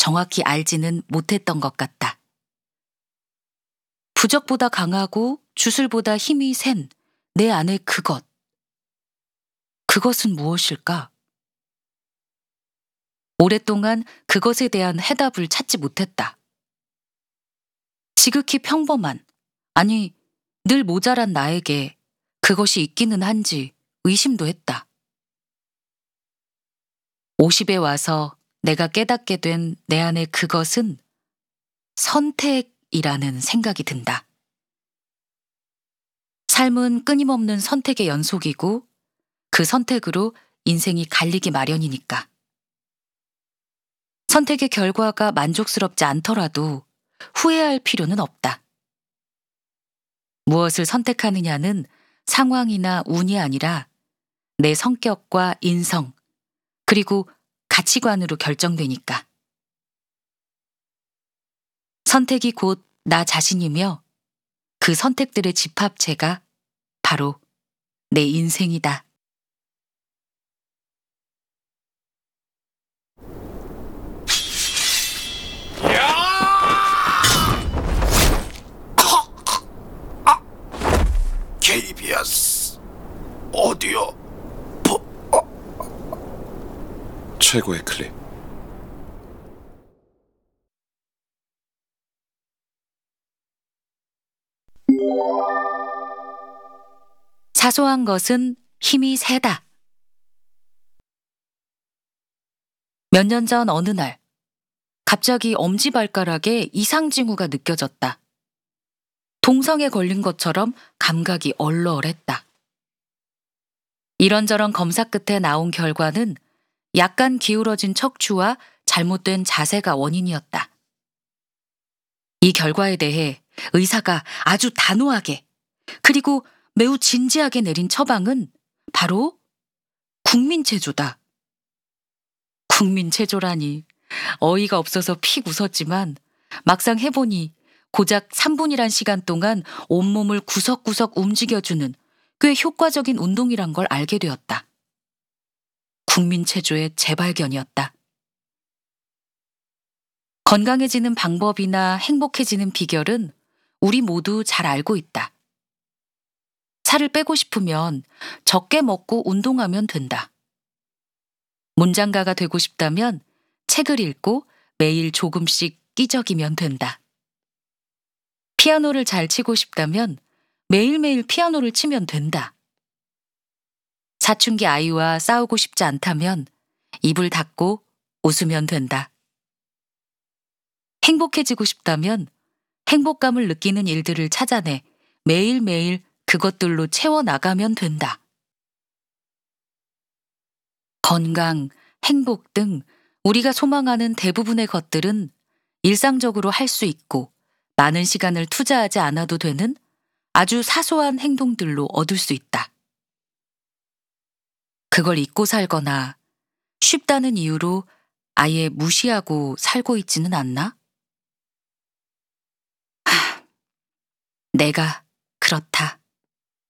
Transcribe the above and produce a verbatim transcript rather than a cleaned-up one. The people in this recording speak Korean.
정확히 알지는 못했던 것 같다. 부적보다 강하고 주술보다 힘이 센 내 안의 그것. 그것은 무엇일까? 오랫동안 그것에 대한 해답을 찾지 못했다. 지극히 평범한, 아니, 늘 모자란 나에게 그것이 있기는 한지 의심도 했다. 오십에 와서 내가 깨닫게 된 내 안의 그것은 선택이라는 생각이 든다. 삶은 끊임없는 선택의 연속이고 그 선택으로 인생이 갈리기 마련이니까. 선택의 결과가 만족스럽지 않더라도 후회할 필요는 없다. 무엇을 선택하느냐는 상황이나 운이 아니라 내 성격과 인성, 그리고 가치관으로 결정되니까. 선택이 곧 나 자신이며 그 선택들의 집합체가 바로 내 인생이다. 케이비에스 오디오 부... 어. 최고의 클립. 사소한 것은 힘이 세다. 몇 년 전 어느 날 갑자기 엄지발가락에 이상 징후가 느껴졌다. 동상에 걸린 것처럼 감각이 얼얼했다. 이런저런 검사 끝에 나온 결과는 약간 기울어진 척추와 잘못된 자세가 원인이었다. 이 결과에 대해 의사가 아주 단호하게 그리고 매우 진지하게 내린 처방은 바로 국민체조다. 국민체조라니 어이가 없어서 픽 웃었지만 막상 해보니 고작 삼 분이란 시간 동안 온몸을 구석구석 움직여주는 꽤 효과적인 운동이란 걸 알게 되었다. 국민체조의 재발견이었다. 건강해지는 방법이나 행복해지는 비결은 우리 모두 잘 알고 있다. 살을 빼고 싶으면 적게 먹고 운동하면 된다. 문장가가 되고 싶다면 책을 읽고 매일 조금씩 끼적이면 된다. 피아노를 잘 치고 싶다면 매일매일 피아노를 치면 된다. 사춘기 아이와 싸우고 싶지 않다면 입을 닫고 웃으면 된다. 행복해지고 싶다면 행복감을 느끼는 일들을 찾아내 매일매일 그것들로 채워나가면 된다. 건강, 행복 등 우리가 소망하는 대부분의 것들은 일상적으로 할 수 있고 많은 시간을 투자하지 않아도 되는 아주 사소한 행동들로 얻을 수 있다. 그걸 잊고 살거나 쉽다는 이유로 아예 무시하고 살고 있지는 않나? 하, 내가 그렇다.